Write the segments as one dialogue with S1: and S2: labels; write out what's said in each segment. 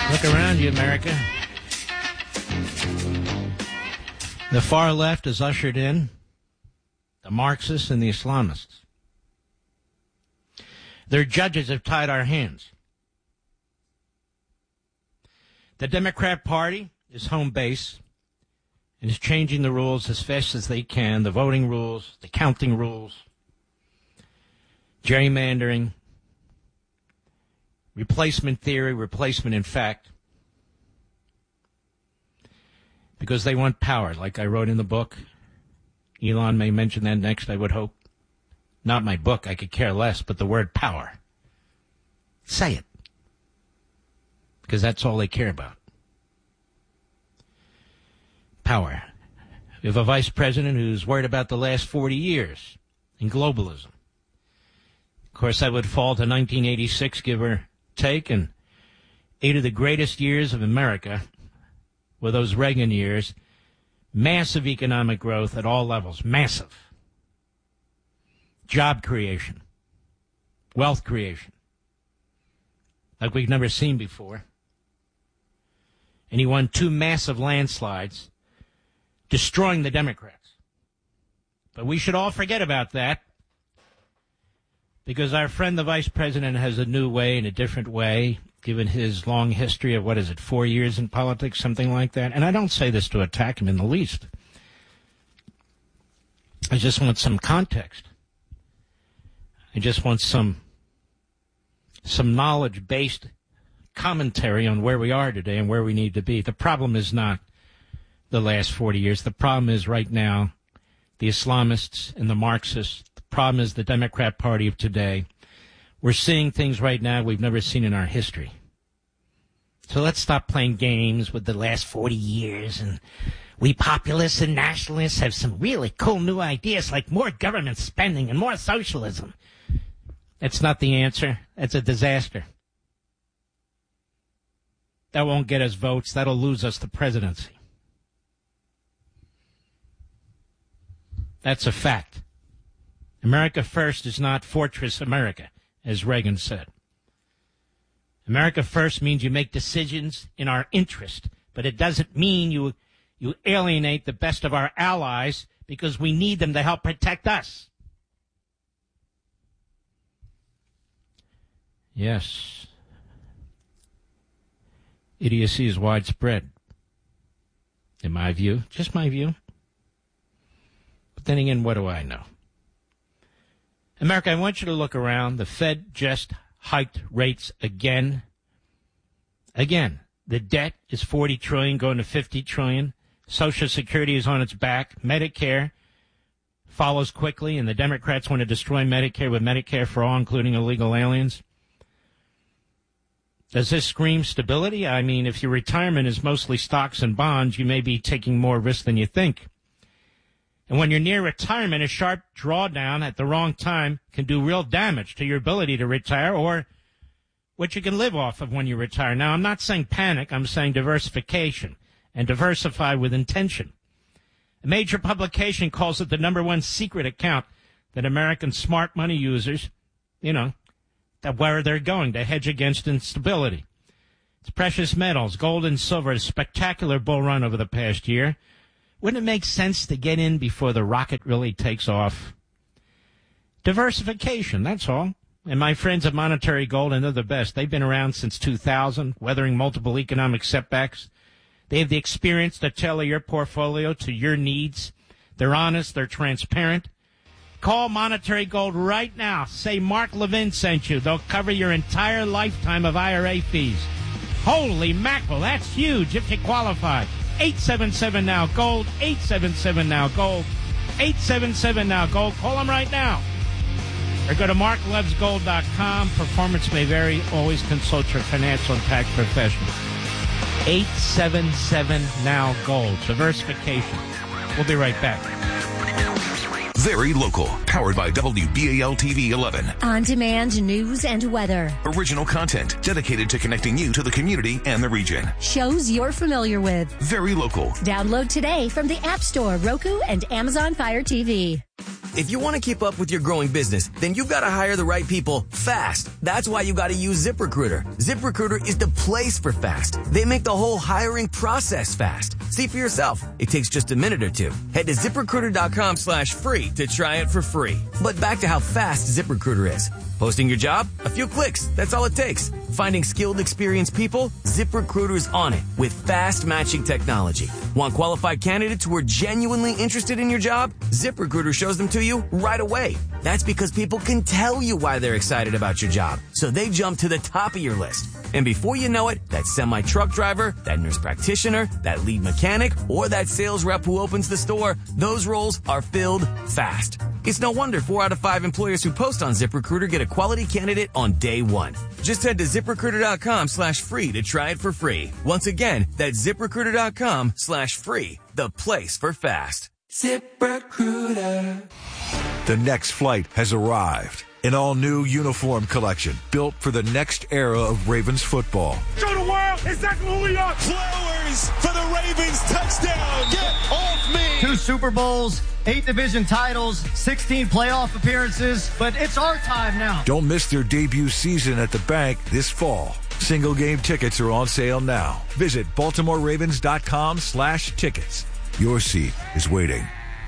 S1: Look around you, America. The far left has ushered in the Marxists and the Islamists. Their judges have tied our hands. The Democrat Party is home base and is changing the rules as fast as they can, the voting rules, the counting rules, gerrymandering, replacement theory, replacement in fact, because they want power, like I wrote in the book. Elon may mention that next, I would hope. Not my book, I could care less, but the word power. Say it. Because that's all they care about. Power. We have a vice president who's worried about the last 40 years in globalism. Of course, I would fall to 1986, give or take, and 8 of the greatest years of America were those Reagan years. Massive economic growth at all levels. Massive. Job creation. Wealth creation. Like we've never seen before. And he won 2 massive landslides, destroying the Democrats. But we should all forget about that, because our friend the vice president has a new way and a different way, given his long history of, 4 years in politics, something like that. And I don't say this to attack him in the least. I just want some context. I just want some knowledge-based commentary on where we are today and where we need to be. The problem is not the last 40 years. The problem is right now the Islamists and the Marxists. The problem is the Democrat Party of today. We're seeing things right now we've never seen in our history. So let's stop playing games with the last 40 years. And we populists and nationalists have some really cool new ideas, like more government spending and more socialism. That's not the answer. That's a disaster. That won't get us votes. That'll lose us the presidency. That's a fact. America first is not Fortress America, as Reagan said. America first means you make decisions in our interest, but it doesn't mean you alienate the best of our allies because we need them to help protect us. Yes. Idiocy is widespread, in my view. Just my view. But then again, what do I know? America, I want you to look around. The Fed just hiked rates again. Again, the debt is $40 trillion going to $50 trillion. Social Security is on its back. Medicare follows quickly, and the Democrats want to destroy Medicare with Medicare for all, including illegal aliens. Does this scream stability? I mean, if your retirement is mostly stocks and bonds, you may be taking more risk than you think. And when you're near retirement, a sharp drawdown at the wrong time can do real damage to your ability to retire or what you can live off of when you retire. Now, I'm not saying panic. I'm saying diversification, and diversify with intention. A major publication calls it the #1 secret account that American smart money users, that where they're going to hedge against instability. It's precious metals, gold and silver, a spectacular bull run over the past year. Wouldn't it make sense to get in before the rocket really takes off? Diversification, that's all. And my friends at Monetary Gold, and they're the best. They've been around since 2000, weathering multiple economic setbacks. They have the experience to tailor your portfolio to your needs. They're honest, they're transparent. Call Monetary Gold right now. Say Mark Levin sent you. They'll cover your entire lifetime of IRA fees. Holy mackerel, that's huge if you qualify. 877-NOW-GOLD, 877-NOW-GOLD, 877-NOW-GOLD. Call them right now. Or go to marklevsgold.com. Performance may vary. Always consult your financial and tax professional. 877-NOW-GOLD. Diversification. We'll be right back.
S2: Very local. Powered by WBAL-TV 11.
S3: On-demand news and weather.
S2: Original content dedicated to connecting you to the community and the region.
S3: Shows you're familiar with.
S2: Very local.
S3: Download today from the App Store, Roku, and Amazon Fire TV.
S4: If you want to keep up with your growing business, then you've got to hire the right people fast. That's why you got to use ZipRecruiter. ZipRecruiter is the place for fast. They make the whole hiring process fast. See for yourself. It takes just a minute or two. Head to ZipRecruiter.com/free to try it for free. But back to how fast ZipRecruiter is. Posting your job? A few clicks. That's all it takes. Finding skilled, experienced people? ZipRecruiter's on it with fast matching technology. Want qualified candidates who are genuinely interested in your job? ZipRecruiter shows them to you right away. That's because people can tell you why they're excited about your job, so they jump to the top of your list. And before you know it, that semi-truck driver, that nurse practitioner, that lead mechanic, or that sales rep who opens the store, those roles are filled fast. It's no wonder 4 out of 5 employers who post on ZipRecruiter get a quality candidate on day one. Just head to ZipRecruiter.com/free to try it for free. Once again, that's ZipRecruiter.com/free, the place for fast.
S5: ZipRecruiter.
S6: The next flight has arrived. An all-new uniform collection built for the next era of Ravens football.
S7: Show the world exactly who we are.
S8: Flowers for the Ravens touchdown. Get off me.
S9: 2 Super Bowls, 8 division titles, 16 playoff appearances, but it's our time now.
S6: Don't miss their debut season at the bank this fall. Single game tickets are on sale now. Visit BaltimoreRavens.com/tickets. Your seat is waiting.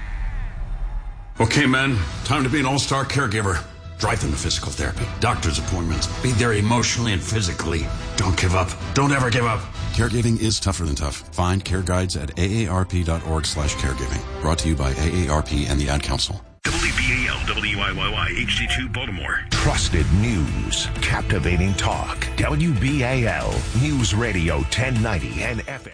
S10: Okay, men, time to be an all-star caregiver. Drive them to physical therapy, doctor's appointments. Be there emotionally and physically. Don't give up. Don't ever give up.
S11: Caregiving is tougher than tough. Find care guides at aarp.org/caregiving. Brought to you by AARP and the Ad Council.
S2: WBAL, WYYY, HD2 Baltimore.
S12: Trusted news. Captivating talk. WBAL News Radio 1090 and FM.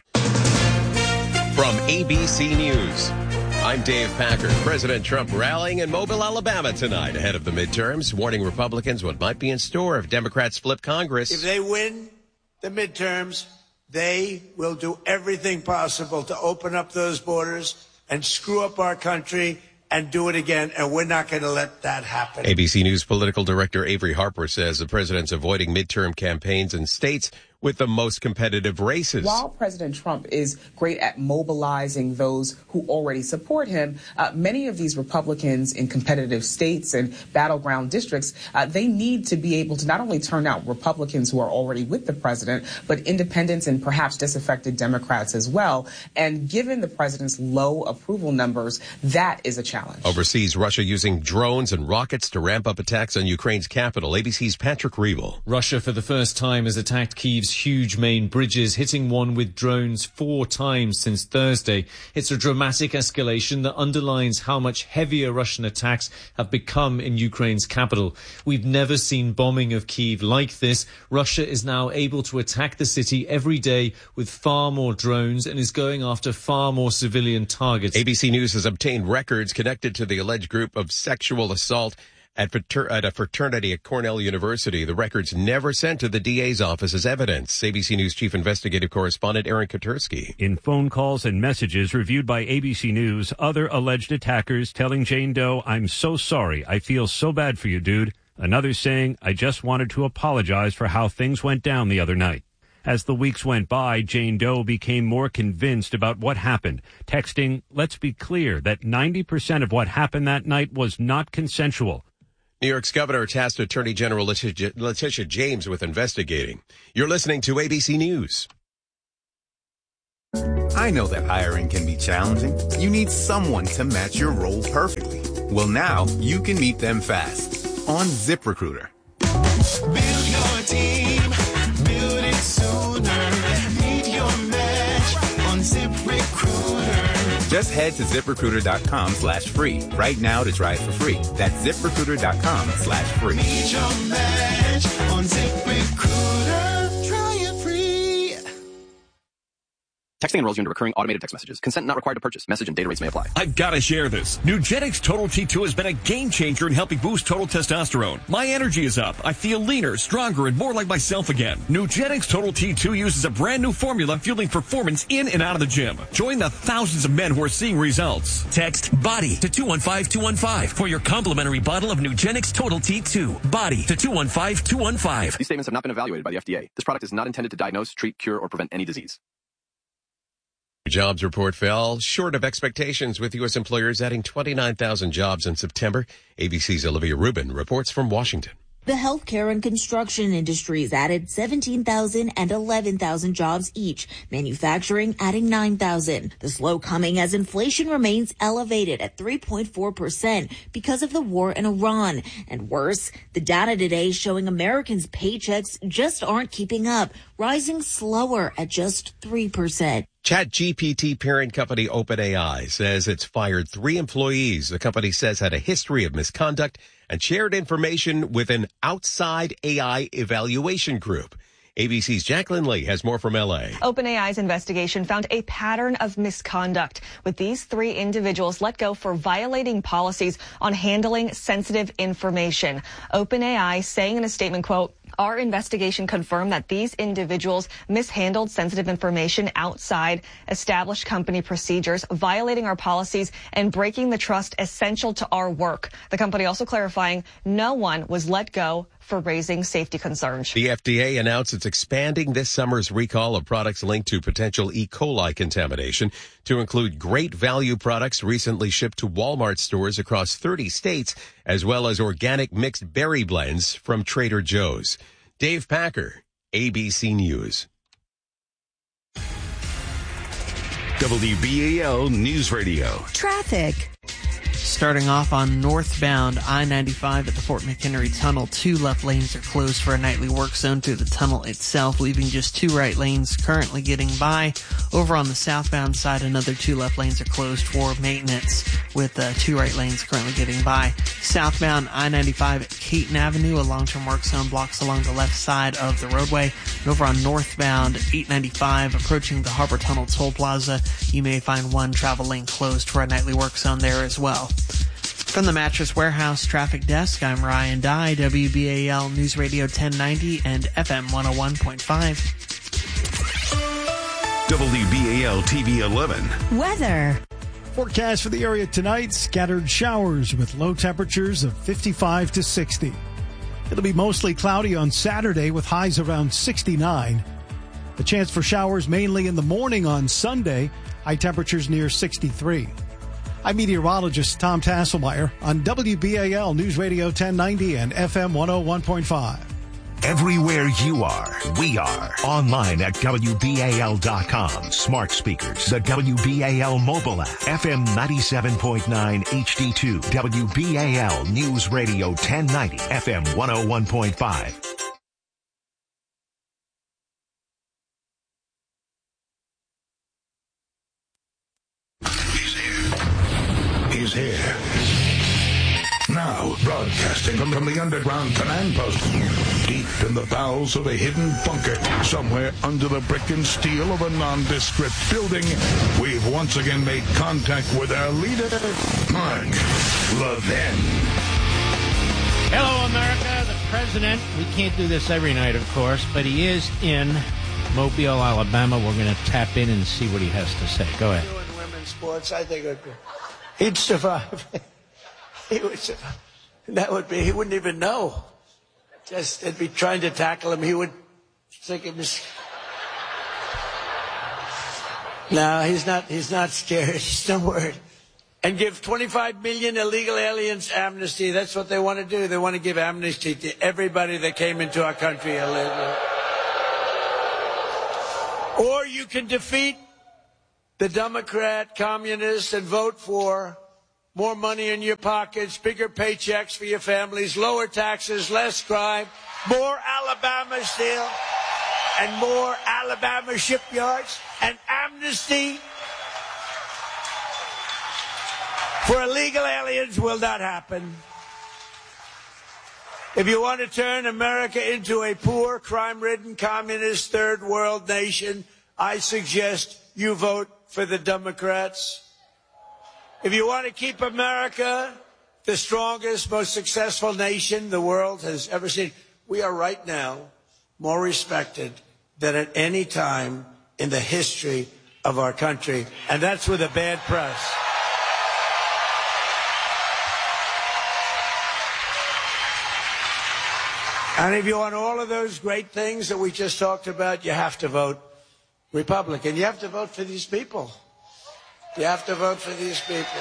S13: From ABC News, I'm Dave Packer. President Trump rallying in Mobile, Alabama tonight ahead of the midterms, warning Republicans what might be in store if Democrats flip Congress.
S14: If they win the midterms, they will do everything possible to open up those borders and screw up our country and do it again, and we're not going to let that happen.
S13: ABC News political director Avery Harper says the president's avoiding midterm campaigns in states with the most competitive races.
S15: While President Trump is great at mobilizing those who already support him, many of these Republicans in competitive states and battleground districts, they need to be able to not only turn out Republicans who are already with the president, but independents and perhaps disaffected Democrats as well. And given the president's low approval numbers, that is a challenge.
S13: Overseas, Russia using drones and rockets to ramp up attacks on Ukraine's capital. ABC's Patrick Reevell.
S16: Russia for the first time has attacked Kyiv's huge main bridges, hitting one with drones 4 times since Thursday. It's a dramatic escalation that underlines how much heavier Russian attacks have become in Ukraine's capital. We've never seen bombing of Kyiv like this. Russia is now able to attack the city every day with far more drones and is going after far more civilian targets.
S13: ABC News has obtained records connected to the alleged group of sexual assault at a fraternity at Cornell University. The records never sent to the DA's office as evidence. ABC News chief investigative correspondent Aaron Katursky.
S17: In phone calls and messages reviewed by ABC News, other alleged attackers telling Jane Doe, "I'm so sorry. I feel so bad for you, dude." Another saying, "I just wanted to apologize for how things went down the other night." As the weeks went by, Jane Doe became more convinced about what happened, texting, "Let's be clear that 90% of what happened that night was not consensual."
S13: New York's governor tasked Attorney General Letitia James with investigating. You're listening to ABC News.
S18: I know that hiring can be challenging. You need someone to match your role perfectly. Well, now you can meet them fast on ZipRecruiter.
S5: Build your team, build it sooner. Meet your match on ZipRecruiter.
S18: Just head to ZipRecruiter.com/free right now to try it for free. That's ZipRecruiter.com/free.
S5: Meet your match on ZipRecruiter. Try it free.
S19: Texting enrolls you into recurring automated text messages. Consent not required to purchase. Message and data rates may apply.
S20: I've got to share this. Nugenix Total T2 has been a game changer in helping boost total testosterone. My energy is up. I feel leaner, stronger, and more like myself again. Nugenix Total T2 uses a brand new formula fueling performance in and out of the gym. Join the thousands of men who are seeing results. Text BODY to 215215 for your complimentary bottle of Nugenix Total T2. BODY to 215215.
S19: These statements have not been evaluated by the FDA. This product is not intended to diagnose, treat, cure, or prevent any disease.
S13: Jobs report fell short of expectations, with U.S. employers adding 29,000 jobs in September. ABC's Olivia Rubin reports from Washington.
S21: The healthcare and construction industries added 17,000 and 11,000 jobs each. Manufacturing adding 9,000. The slow coming as inflation remains elevated at 3.4% because of the war in Iran. And worse, the data today showing Americans' paychecks just aren't keeping up, rising slower at just 3%.
S13: ChatGPT parent company OpenAI says it's fired 3 employees the company says had a history of misconduct and shared information with an outside AI evaluation group. ABC's Jacqueline Lee has more from L.A.
S22: OpenAI's investigation found a pattern of misconduct, with these 3 individuals let go for violating policies on handling sensitive information. OpenAI saying in a statement, quote, "Our investigation confirmed that these individuals mishandled sensitive information outside established company procedures, violating our policies and breaking the trust essential to our work." The company also clarifying no one was let go for raising safety concerns.
S13: The FDA announced it's expanding this summer's recall of products linked to potential E. coli contamination to include Great Value products recently shipped to Walmart stores across 30 states, as well as organic mixed berry blends from Trader Joe's. Dave Packer, ABC News.
S12: WBAL News Radio.
S3: Traffic.
S23: Starting off on northbound I-95 at the Fort McHenry Tunnel, 2 left lanes are closed for a nightly work zone through the tunnel itself, leaving just 2 right lanes currently getting by. Over on the southbound side, another 2 left lanes are closed for maintenance, with 2 right lanes currently getting by. Southbound I-95 at Caton Avenue, a long-term work zone blocks along the left side of the roadway. And over on northbound 895, approaching the Harbor Tunnel Toll Plaza, you may find 1 travel lane closed for a nightly work zone there as well. From the Mattress Warehouse Traffic Desk, I'm Ryan Dye, WBAL News Radio 1090 and FM 101.5.
S12: WBAL TV 11.
S3: Weather.
S24: Forecast for the area tonight, scattered showers with low temperatures of 55 to 60. It'll be mostly cloudy on Saturday with highs around 69. The chance for showers mainly in the morning on Sunday, high temperatures near 63. I'm meteorologist Tom Tasselmeyer on WBAL News Radio 1090 and FM 101.5.
S12: Everywhere you are, we are. Online at WBAL.com. Smart speakers, the WBAL mobile app, FM 97.9 HD2, WBAL News Radio 1090, FM 101.5.
S25: He's here. Now, broadcasting from the underground command post, deep in the bowels of a hidden bunker, somewhere under the brick and steel of a nondescript building, we've once again made contact with our leader, Mark Levin.
S1: Hello, America. The president, we can't do this every night, of course, but he is in Mobile, Alabama. We're going to tap in and see what he has to say. Go ahead.
S14: Doing women's sports, I think he'd survive. He would survive. That would be, he wouldn't even know. Just, they'd be trying to tackle him. He would think it was. No, he's not scared. He's not worried. And give 25 million illegal aliens amnesty. That's what they want to do. They want to give amnesty to everybody that came into our country illegally. Or you can defeat the Democrat communists and vote for more money in your pockets, bigger paychecks for your families, lower taxes, less crime, more Alabama steel, and more Alabama shipyards, and amnesty for illegal aliens will not happen. If you want to turn America into a poor, crime-ridden, communist, third world nation, I suggest you vote for the Democrats. If you want to keep America the strongest, most successful nation the world has ever seen, we are right now more respected than at any time in the history of our country. And that's with a bad press. And if you want all of those great things that we just talked about, you have to vote Republican. You have to vote for these people. You have to vote for these people.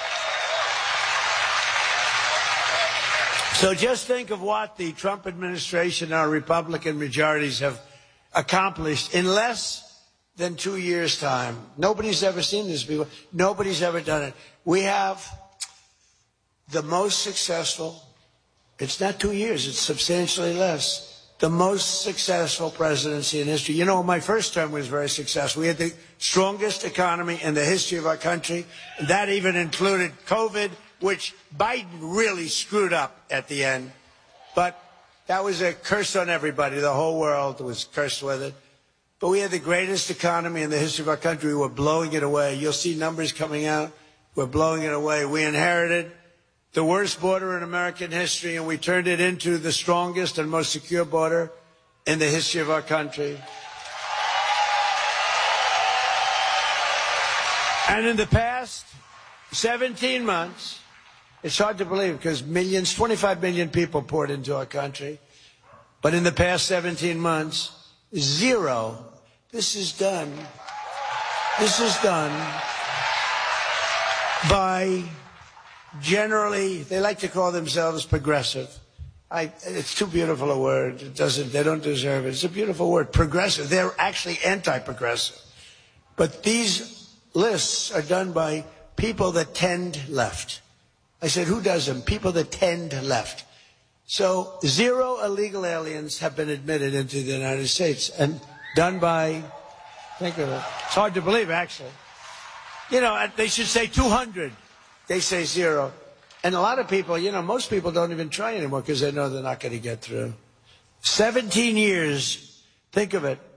S14: So just think of what the Trump administration and our Republican majorities have accomplished in less than 2 years' time. Nobody's ever seen this before. Nobody's ever done it. We have the most successful, it's not 2 years, it's substantially less, the most successful presidency in history. You know, my first term was very successful. We had the strongest economy in the history of our country. That even included COVID, which Biden really screwed up at the end. But that was a curse on everybody. The whole world was cursed with it. But we had the greatest economy in the history of our country. We were blowing it away. You'll see numbers coming out. We're blowing it away. We inherited the worst border in American history, and we turned it into the strongest and most secure border in the history of our country. And in the past 17 months, it's hard to believe because 25 million people poured into our country. But in the past 17 months, zero. This is done by generally, they like to call themselves progressive. It's too beautiful a word. They don't deserve it. It's a beautiful word, progressive. They're actually anti-progressive. But these lists are done by people that tend left. I said, who does them? People that tend left. So 0 illegal aliens have been admitted into the United States and done by, think of it. It's hard to believe, actually. You know, they should say 200. They say 0. And a lot of people, you know, most people don't even try anymore because they know they're not going to get through. 17 years, think of it,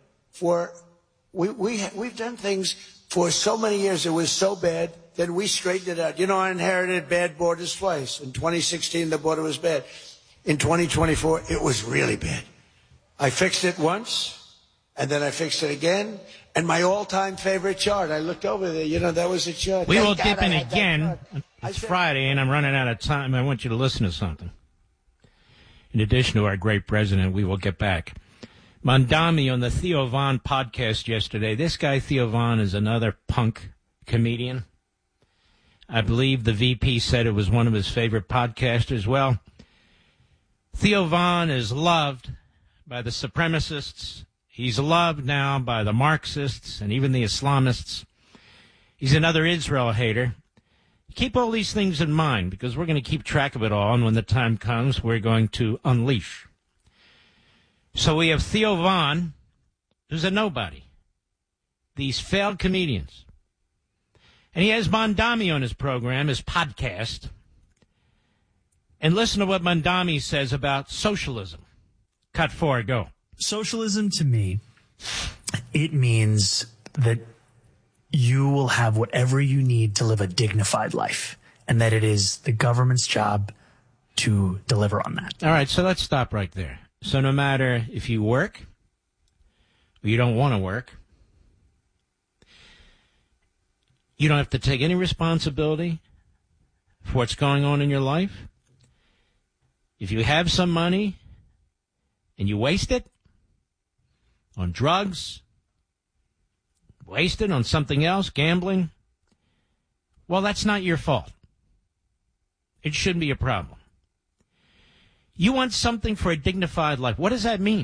S14: we've done things for so many years. It was so bad. Then we straightened it out. You know, I inherited bad borders twice. In 2016, the border was bad. In 2024, it was really bad. I fixed it once, and then I fixed it again. And my all-time favorite chart, I looked over there. You know, that was a chart.
S1: We will dip in again. It's Friday, and I'm running out of time. I want you to listen to something. In addition to our great president, we will get back. Mondami on the Theo Von podcast yesterday. This guy, Theo Von, is another punk comedian. I believe the VP said it was one of his favorite podcasters. Well, Theo Von is loved by the supremacists. He's loved now by the Marxists and even the Islamists. He's another Israel hater. Keep all these things in mind because we're going to keep track of it all, and when the time comes, we're going to unleash. So we have Theo Von, who's a nobody. These failed comedians. And he has Mondami on his program, his podcast. And listen to what Mondami says about socialism. Cut 4, go.
S4: Socialism, to me, it means that you will have whatever you need to live a dignified life, and that it is the government's job to deliver on that.
S1: All right, so let's stop right there. So no matter if you work or you don't want to work, you don't have to take any responsibility for what's going on in your life. If you have some money and you waste it on drugs, waste it on something else, gambling, well, that's not your fault. It shouldn't be a problem. You want something for a dignified life. What does that mean?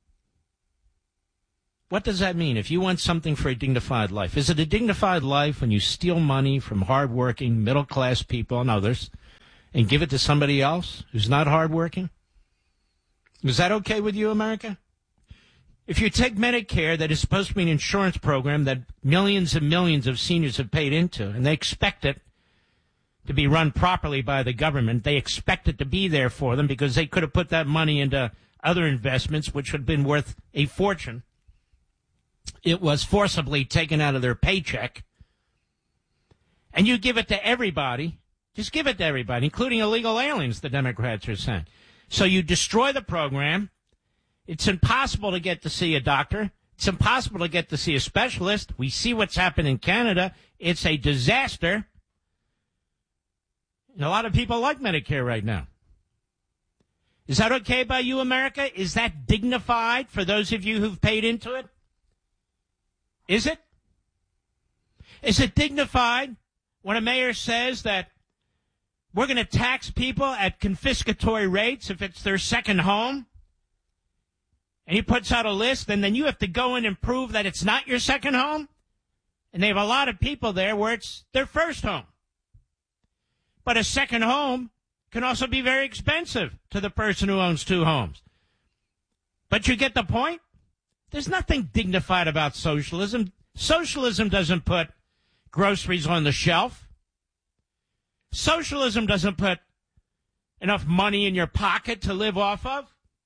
S1: What does that mean if you want something for a dignified life? Is it a dignified life when you steal money from hardworking, middle-class people and others and give it to somebody else who's not hardworking? Is that okay with you, America? If you take Medicare, that is supposed to be an insurance program that millions and millions of seniors have paid into, and they expect it to be run properly by the government. They expect it to be there for them because they could have put that money into other investments which would have been worth a fortune. It was forcibly taken out of their paycheck. And you give it to everybody. Just give it to everybody, including illegal aliens, the Democrats are saying. So you destroy the program. It's impossible to get to see a doctor. It's impossible to get to see a specialist. We see what's happened in Canada. It's a disaster. And a lot of people like Medicare right now. Is that okay by you, America? Is that dignified for those of you who've paid into it? Is it? Is it dignified when a mayor says that we're going to tax people at confiscatory rates if it's their second home? And he puts out a list, and then you have to go in and prove that it's not your second home? And they have a lot of people there where it's their first home. But a second home can also be very expensive to the person who owns two homes. But you get the point? There's nothing dignified about socialism. Socialism doesn't put groceries on the shelf. Socialism doesn't put enough money in your pocket to live off of.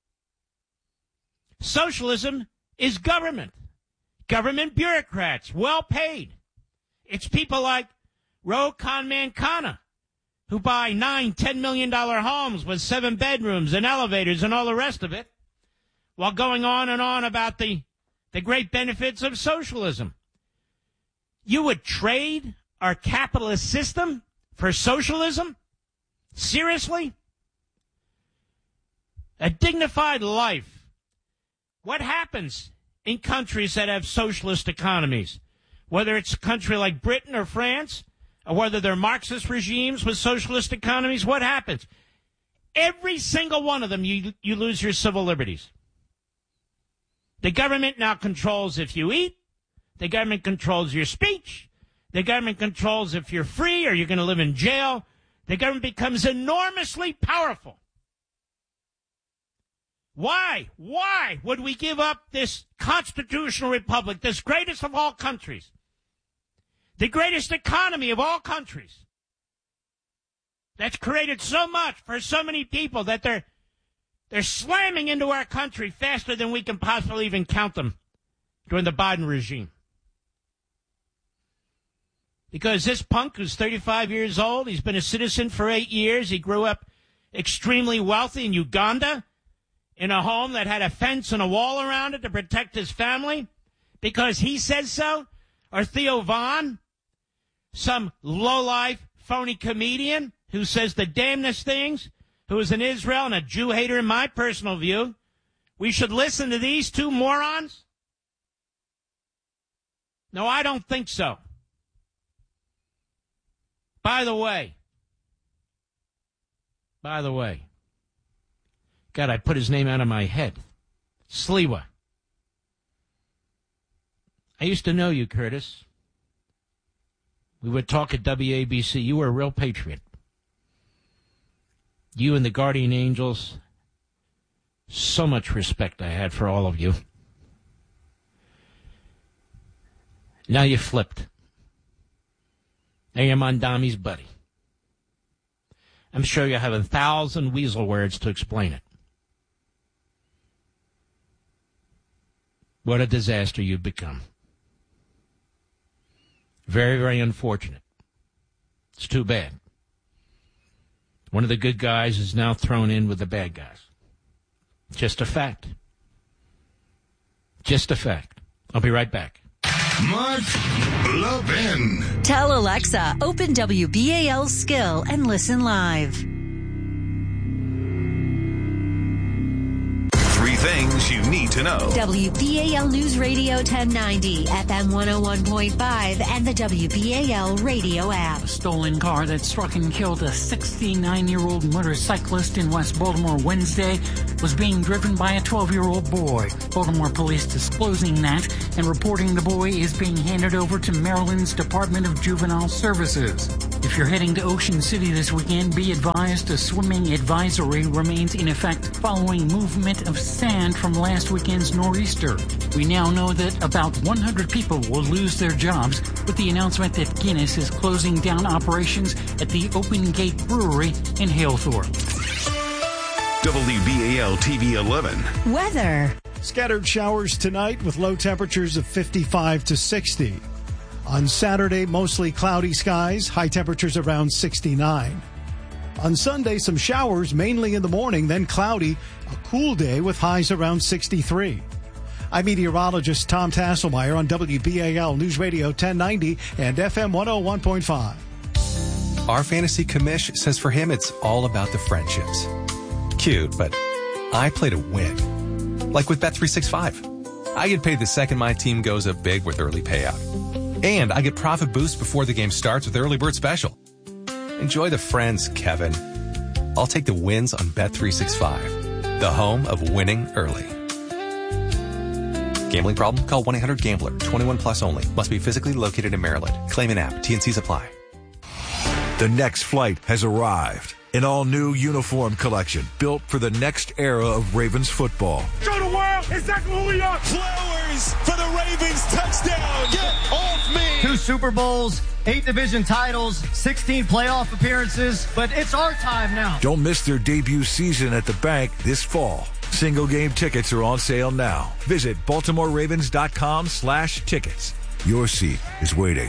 S1: Socialism is government. Government bureaucrats, well paid. It's people like Ro Khanman-Khanna, who buy $9-10 million homes with 7 bedrooms and elevators and all the rest of it, while going on and on about the great benefits of socialism. You would trade our capitalist system for socialism? Seriously? A dignified life. What happens in countries that have socialist economies? Whether it's a country like Britain or France, or whether they're Marxist regimes with socialist economies, what happens? Every single one of them, you lose your civil liberties. The government now controls if you eat. The government controls your speech. The government controls if you're free or you're going to live in jail. The government becomes enormously powerful. Why? Why would we give up this constitutional republic, this greatest of all countries, the greatest economy of all countries, that's created so much for so many people that they're slamming into our country faster than we can possibly even count them during the Biden regime? Because this punk who's 35 years old, he's been a citizen for 8 years, he grew up extremely wealthy in Uganda, in a home that had a fence and a wall around it to protect his family, because he says so? Or Theo Vaughn, some lowlife, phony comedian who says the damnedest things, who is an Israel and a Jew hater in my personal view. We should listen to these two morons? No, I don't think so. By the way, God, I put his name out of my head. Sliwa. I used to know you, Curtis. We would talk at WABC. You were a real patriot. You and the Guardian Angels. So much respect I had for all of you. Now you flipped. Now you're Mondami's buddy. I'm sure you have 1,000 weasel words to explain it. What a disaster you've become. Very, very unfortunate. It's too bad. One of the good guys is now thrown in with the bad guys. Just a fact. Just a fact. I'll be right back.
S25: Mark Levin.
S3: Tell Alexa, open WBAL Skill and listen live.
S2: 3 things you need to know.
S3: WBAL News Radio 1090, FM 101.5, and the WBAL radio app.
S6: A stolen car that struck and killed a 69-year-old motorcyclist in West Baltimore Wednesday was being driven by a 12-year-old boy. Baltimore police disclosing that and reporting the boy is being handed over to Maryland's Department of Juvenile Services. If you're heading to Ocean City this weekend, be advised a swimming advisory remains in effect following movement of sand from last weekend's nor'easter. We now know that about 100 people will lose their jobs with the announcement that Guinness is closing down operations at the Open Gate Brewery in Halethorpe.
S2: WBAL TV 11.
S3: Weather.
S24: Scattered showers tonight with low temperatures of 55 to 60. On Saturday, mostly cloudy skies, high temperatures around 69. On Sunday, some showers, mainly in the morning, then cloudy, a cool day with highs around 63. I'm meteorologist Tom Tasselmeyer on WBAL News Radio 1090 and FM 101.5.
S7: Our fantasy commish says for him it's all about the friendships. Cute, but I play to win. Like with Bet365. I get paid the second my team goes up big with early payout. And I get profit boost before the game starts with Early Bird Special. Enjoy the friends, Kevin. I'll take the wins on Bet365, the home of winning early. Gambling problem? Call 1-800-GAMBLER. 21 plus only. Must be physically located in Maryland. Claim an app. T&Cs apply.
S8: The next flight has arrived. An all-new uniform collection built for the next era of Ravens football.
S5: Show the world exactly who we are. Flowers for the Ravens touchdown. Get off me.
S9: 2 Super Bowls, 8 division titles, 16 playoff appearances, but it's our time now.
S8: Don't miss their debut season at the bank this fall. Single game tickets are on sale now. Visit BaltimoreRavens.com/tickets. Your seat is waiting.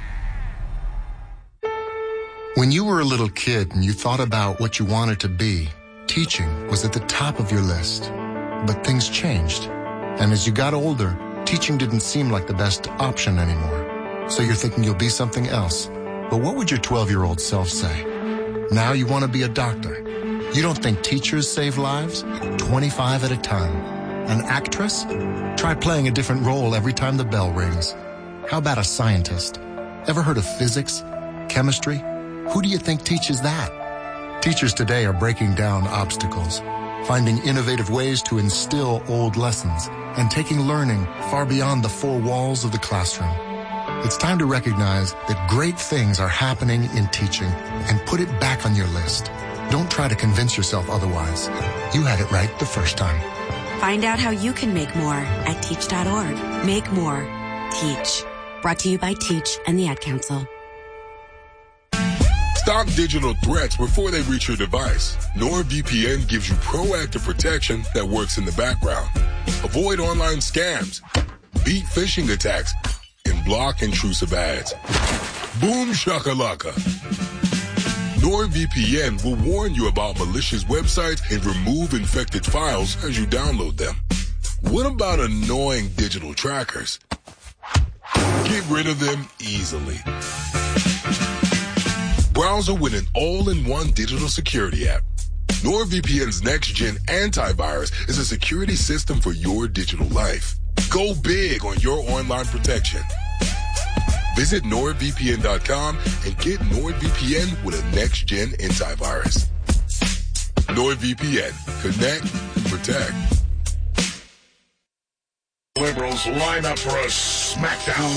S10: When you were a little kid and you thought about what you wanted to be, teaching was at the top of your list. But things changed. And as you got older, teaching didn't seem like the best option anymore. So you're thinking you'll be something else. But what would your 12-year-old self say? Now you want to be a doctor. You don't think teachers save lives? 25 at a time. An actress? Try playing a different role every time the bell rings. How about a scientist? Ever heard of physics? Chemistry? Who do you think teaches that? Teachers today are breaking down obstacles, finding innovative ways to instill old lessons, and taking learning far beyond the 4 walls of the classroom. It's time to recognize that great things are happening in teaching and put it back on your list. Don't try to convince yourself otherwise. You had it right the first time.
S11: Find out how you can make more at teach.org. Make more. Teach. Brought to you by Teach and the Ad Council.
S15: Stop digital threats before they reach your device. NordVPN gives you proactive protection that works in the background. Avoid online scams, beat phishing attacks, and block intrusive ads. Boom shakalaka. NordVPN will warn you about malicious websites and remove infected files as you download them. What about annoying digital trackers? Get rid of them easily. Browser with an all-in-one digital security app. NordVPN's next-gen antivirus is a security system for your digital life. Go big on your online protection. Visit NordVPN.com and get NordVPN with a next-gen antivirus. NordVPN. Connect, protect.
S25: Liberals line up for a smackdown.